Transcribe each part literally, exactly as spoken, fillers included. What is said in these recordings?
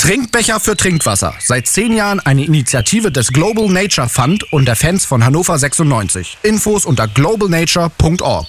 Trinkbecher für Trinkwasser. Seit zehn Jahren eine Initiative des Global Nature Fund und der Fans von Hannover sechsundneunzig. Infos unter global nature punkt org.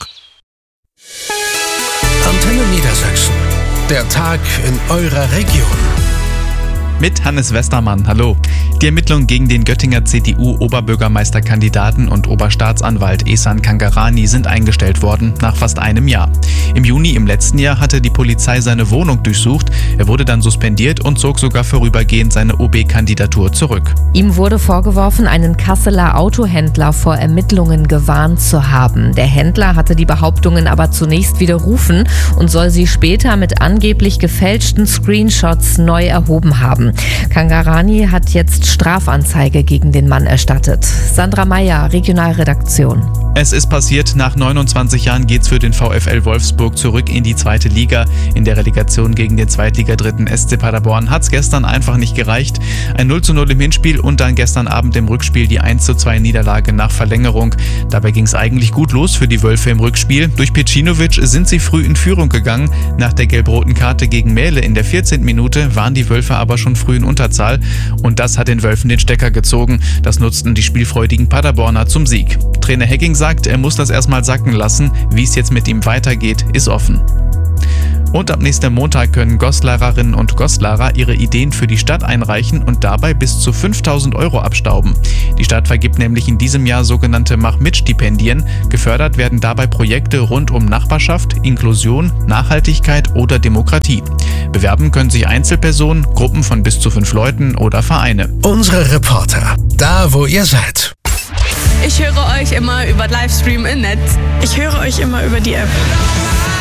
Antenne Niedersachsen. Der Tag in eurer Region. Mit Hannes Westermann, hallo. Die Ermittlungen gegen den Göttinger C D U-Oberbürgermeisterkandidaten und Oberstaatsanwalt Ehsan Kangarani sind eingestellt worden, nach fast einem Jahr. Im Juni im letzten Jahr hatte die Polizei seine Wohnung durchsucht. Er wurde dann suspendiert und zog sogar vorübergehend seine O B-Kandidatur zurück. Ihm wurde vorgeworfen, einen Kasseler Autohändler vor Ermittlungen gewarnt zu haben. Der Händler hatte die Behauptungen aber zunächst widerrufen und soll sie später mit angeblich gefälschten Screenshots neu erhoben haben. Kangarani hat jetzt Strafanzeige gegen den Mann erstattet. Sandra Meyer, Regionalredaktion. Es ist passiert, nach neunundzwanzig Jahren geht's für den VfL Wolfsburg zurück in die zweite Liga. In der Relegation gegen den Zweitligadritten S C Paderborn hat's gestern einfach nicht gereicht. Ein null zu null im Hinspiel und dann gestern Abend im Rückspiel die eins zu zwei Niederlage nach Verlängerung. Dabei ging's eigentlich gut los für die Wölfe im Rückspiel. Durch Pecinovic sind sie früh in Führung gegangen. Nach der gelb-roten Karte gegen Mähle in der vierzehnten Minute waren die Wölfe aber schon früh in Unterzahl. Und das hat den Wölfen den Stecker gezogen. Das nutzten die spielfreudigen Paderborner zum Sieg. Trainer Hecking sagt, er muss das erstmal sacken lassen. Wie es jetzt mit ihm weitergeht, ist offen. Und ab nächstem Montag können Goslarerinnen und Goslar ihre Ideen für die Stadt einreichen und dabei bis zu fünftausend Euro abstauben. Die Stadt vergibt nämlich in diesem Jahr sogenannte Mach-mit-Stipendien. Gefördert werden dabei Projekte rund um Nachbarschaft, Inklusion, Nachhaltigkeit oder Demokratie. Bewerben können sich Einzelpersonen, Gruppen von bis zu fünf Leuten oder Vereine. Unsere Reporter, da wo ihr seid. Ich höre euch immer über Livestream im Netz. Ich höre euch immer über die App.